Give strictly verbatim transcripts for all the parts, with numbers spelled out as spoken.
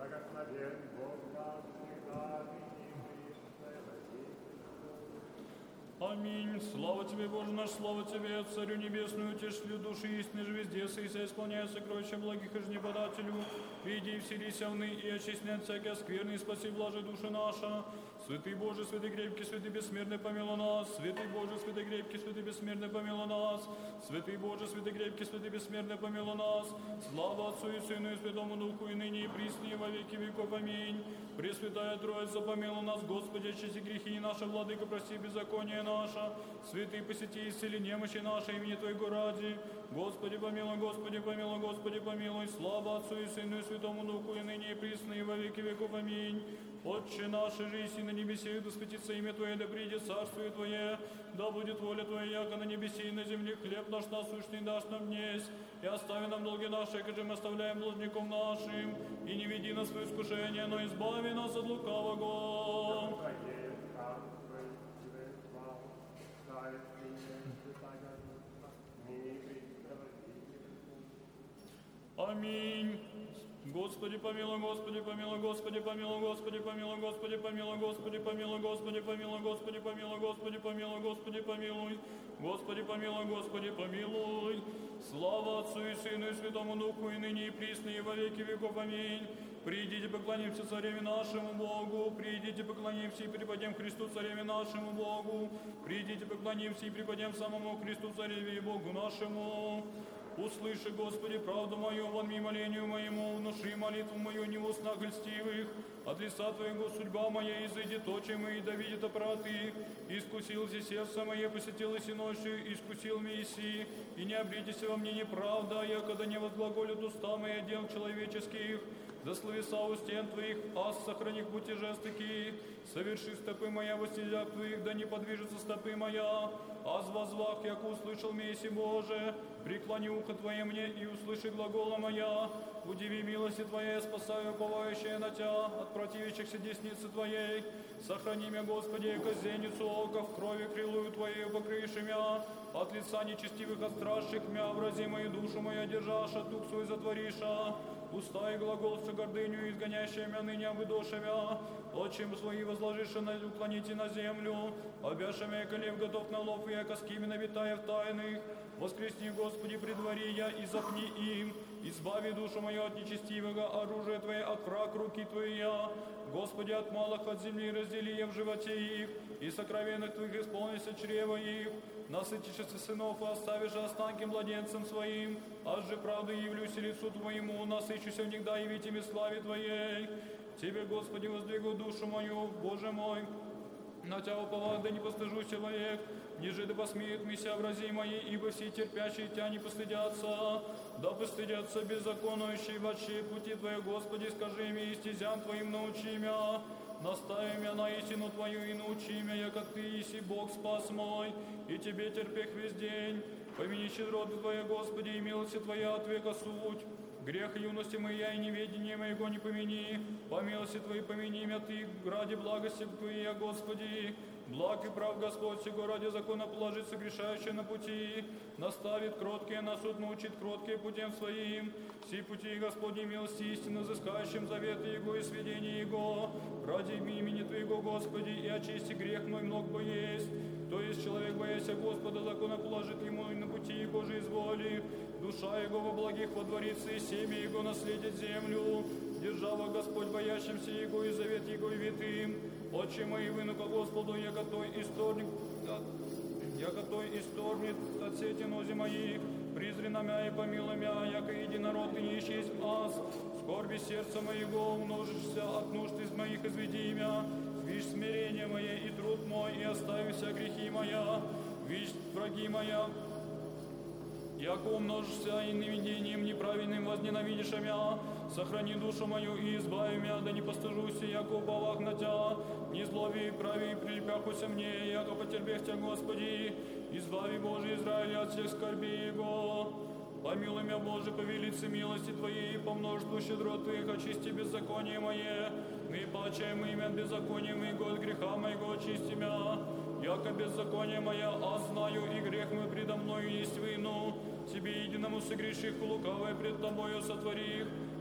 Благословен Бог наш всегда, ныне и присно, Аминь. Слава Тебе, Боже наш, слава Тебе, Царю Небесную, утешителю души истины же везде, сыся исполняя сокровища благих и жнеподателю. Приди, вселися вны и очисти от всякой скверны, и спаси, блажи душа наша. Святый Боже, святый крепкий, святый бессмертный, помилуй нас. Святый Боже, святый крепкий, святый бессмертный, помилуй нас. Святый Боже, святый крепкий, святый бессмертный, помилуй нас. Слава Отцу и Сыну и Святому Духу, и ныне и присно, и во веки веков. Аминь. Пресвятая Троица, помилуй нас, Господи, очисти грехи наши, Владыка, прости беззаконие наше. Святый, посети, исцели немощи наши, имени Твоего ради. Господи, помилуй, Господи, помилуй, Господи, помилуй. Слава Отцу и Сыну и Святому Духу, и ныне и присно, и во веки веков. Аминь. Отче наш, жизнь на небесе, да светится имя Твое, да придет царствие Твое, да будет воля Твоя, яко на небесе и на земле. Хлеб наш насущный дашь нам днесь, и остави нам долги наши, как же мы оставляем должником нашим, и не веди нас в искушение, но избави нас от лукавого. Аминь. Господи, помилуй, Господи, помилуй, Господи, помилуй, Господи, помилуй, Господи, помилуй, Господи, помилуй, Господи, помилуй, Господи, помилуй, Господи, помилуй, Господи, помилуй, Господи, помилуй, Господи, помилуй. Слава Отцу и Сыну и Святому Духу, и ныне и присно, и во веки веков. Аминь. Придите, поклонимся Цареве нашему Богу, придите, поклонимся и преподем Христу Цареве нашему Богу, придите, поклонимся и преподем самому Христу Цареве и Богу нашему. Услыши, Господи, правду мою, вонми молению моему, внуши молитву мою не в устах льстивых, от лица Твоего судьба моя, изыди точи мои, да видит оправты. Искусил зи сердце мое, посетил и ночью, искусил Мессии, и не обретися во мне неправда, якогда не возглаголят уста мои дел человеческих. За словеса у стен Твоих, аз сохрани пути жестокие, соверши стопы моя во стезях Твоих, да не подвижется стопы моя. Аз возвах, яко услышал Месси Боже, преклони ухо Твое мне и услыши глагола моя. Удиви милости Твоей, спасаю уповающее на Тя, от противящихся десницы Твоей. Сохрани меня, Господи, яко зеницу ока, в крови крылую Твоею покрыши мя, от лица нечестивых отстражших мя, врази мою душу мою держаша, тук свой затвориша. Уста и глагол всю гордыню, изгонящая мя ныне выдоша мя, отчим свои возложишь на уклоните на землю, обяша мя, колев готов на лов, и яко скимена витая в тайных. Воскресни, Господи, предвари я, и запни им, избави душу мою от нечестивого, оружие Твое от враг руки Твоя. Господи, от малых от земли раздели я в животе их, и сокровенных Твоих исполнится чрево их. Насытишься сынов и оставишь останки младенцам своим, аж же правду явлюсь лицу Твоему, насыщуся в них, да явить ими славе Твоей. Тебе, Господи, воздвигу душу мою, Боже мой, на Тя уповать, да не постыжуся вовек, ниже да посмеют мися врази мои, ибо все терпящие Тя не постыдятся, да постыдятся беззаконующие вотчи пути Твои, Господи, скажи мне, и стезям Твоим научи мя. Настави меня на истину Твою и научи меня, яко Ты еси Бог спас мой, и Тебе терпех весь день. Помяни щедроты Твоя, Господи, и милости Твоя от века суть. Грех юности моя и неведение моего не помяни. По милости Твоей помяни меня Ты, ради благости Твоей, Господи. Благ и прав Господь, сего ради закона положит согрешающие на пути. Наставит кроткие на суд, научит кроткие путем своим. Все пути Господней милости истинно взыскающим заветы Его и сведения Его. Ради имени Твоего, Господи, и очисти грех мой много бы есть. То есть человек, бояся Господа, закона положит ему и на пути Его же изволи. Душа Его во благих водворится, и семя Его наследит землю. Держава Господь боящимся Его, и завет Его и витым. Отче мои, вынука Господу, яко Той исторник, яко Той исторнит от сети нози мои. Призри на мя и помилуй мя, яко единород и не исчесть аз. Скорби сердца моего умножишься, от нужд из моих изведи мя. Вишь смирение мое и труд мой, и остави вся грехи моя. Вишь враги моя, яко умножишься, и наведением неправедным возненавидишь мя. Сохрани душу мою и избави мя, да не постыжуся, яко уповах на Тя. Не злови и прави, прилепяхуся мне, яко потерпех Тя, Господи. Избави, Боже, Израиля от всех скорбей Его. Помилуй меня, Боже, по велице милости Твоей, по множеству щедрот Твоих, очисти беззаконие мое. Мы плачаем имя от беззакония моего, от греха моего очисти мя. Яко беззаконие моя, а знаю, и грех мой предо мною есть вину. Тебе единому согреших, лукавое пред Тобою сотворих.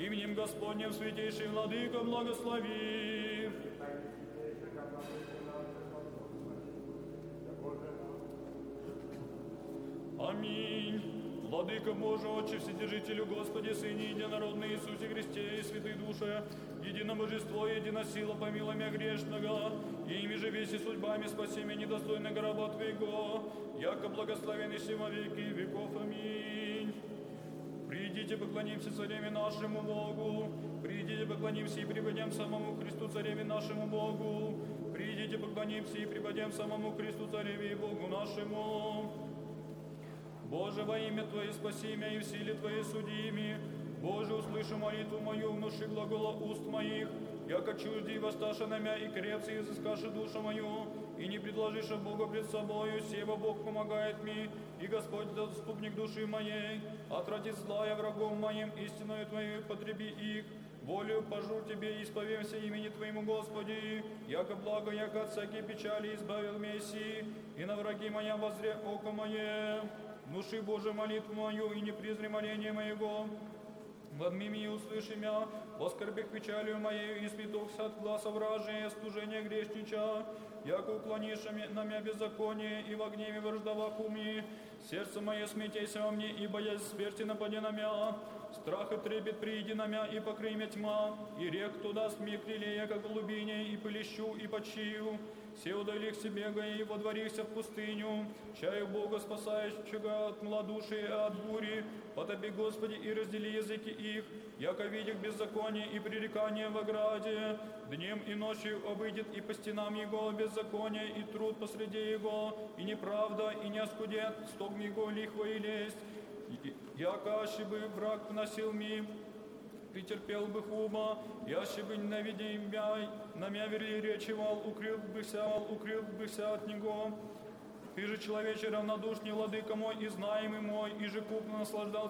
именем Господним святейший Владыка благослови. Аминь. Владыка Божий, Отче Вседержителю, Господи, Сыне Единородный Иисусе Христе и Святой Душе, едино Божество, едино сила, помилуй меня грешного, и ими же веси судьбами спаси меня недостойного раба Твоего, яко благословен и во веки веков. Аминь. Придите, поклонимся цареве нашему Богу, придите, поклонимся и припадем самому Христу, цареве нашему Богу, придите, поклонимся и припадем самому Христу, цареве и Богу нашему. Боже, во имя Твое спаси меня и в силе Твоей суди ми. Боже, услыши молитву мою, внуши глагола уст моих, яко чужди воссташа на мя и крепцы изыскаши душу мою, и не предложишь Бога пред собою, сева Бог помогает мне, и Господь заступник души моей, отвратит злая врагом моим, истиною Твоей потреби их. Волею пожу Тебе и исповемся имени Твоему, Господи, яко благо, яко от всякой печали избавил Мессии, и на враги моя возре око мое. Внуши, Боже, молитву мою, и не презри моление моего. Возьми меня и услыши мя, во скорбях печалью моею, и святокся от гласа вражия, стужения грешнича, яко уклонишь на мя беззаконие, и во гневе враждовах уми. Сердце мое смятейся во мне, и боясь смерти напади на мя. Страх и трепет прииди на мя, и покрый мя тьма, и рек туда смех лелея, как голубине, и пылищу, и почию. Все удали к себе, и водворихся в пустыню, чаю Бога спасающего от малодушия, от бури, потопи, Господи, и раздели языки их, яко видях беззаконие и пререкание в ограде, днем и ночью обыдет и по стенам его беззаконие, и труд посреди его, и неправда, и не оскудет стог его лихво и лесть, яко аще бы враг вносил ми, претерпел бы хуба, яще бы ненавидя мя, на мя верли речевал, укрыл бы ся, укрыл бы ся от него. Ты же, человече, равнодушный, владыка мой, и знаемый мой, и же купно наслаждал